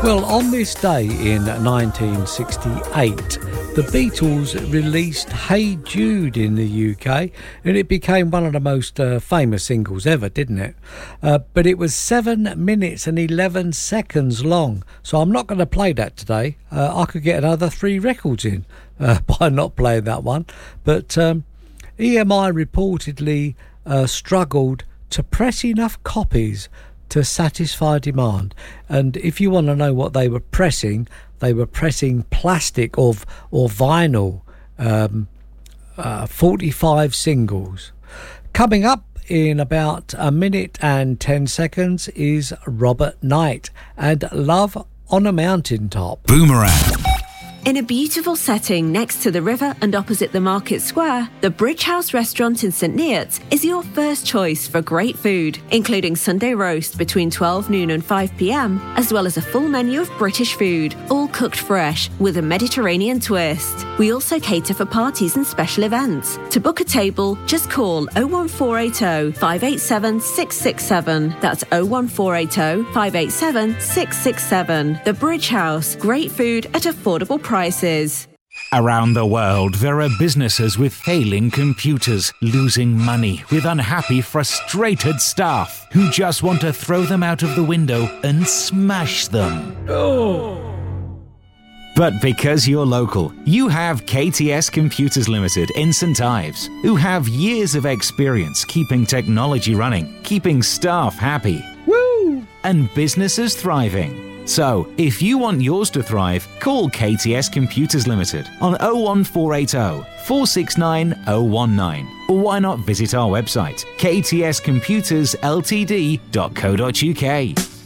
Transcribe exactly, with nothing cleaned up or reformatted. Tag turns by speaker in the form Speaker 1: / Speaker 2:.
Speaker 1: Well, on this day in nineteen sixty-eight, the Beatles released Hey Jude in the U K, and it became one of the most uh, famous singles ever, didn't it? Uh, but it was seven minutes and eleven seconds long, so I'm not going to play that today. Uh, I could get another three records in uh, by not playing that one. But um, E M I reportedly uh, struggled to press enough copies to satisfy demand. And if you want to know what they were pressing, they were pressing plastic or, or vinyl, um, uh, forty-five singles. Coming up in about a minute and ten seconds is Robert Knight and Love on a Mountaintop.
Speaker 2: Boomerang.
Speaker 3: In a beautiful setting next to the river and opposite the market square, the Bridge House restaurant in St Neots is your first choice for great food, including Sunday roast between twelve noon and five p m, as well as a full menu of British food, all cooked fresh with a Mediterranean twist. We also cater for parties and special events. To book a table, just call oh one four eight oh, five eight seven, six six seven. That's oh one four eight oh, five eight seven, six six seven. The Bridge House, great food at affordable prices. Prices.
Speaker 2: Around the world, there are businesses with failing computers, losing money, with unhappy, frustrated staff who just want to throw them out of the window and smash them. Oh. But because you're local, you have K T S Computers Limited in St Ives, who have years of experience keeping technology running, keeping staff happy, woo, and businesses thriving. So, if you want yours to thrive, call K T S Computers Limited on oh one four eight oh, four six nine oh one nine. Or why not visit our website, k t s computers l t d dot co dot u k.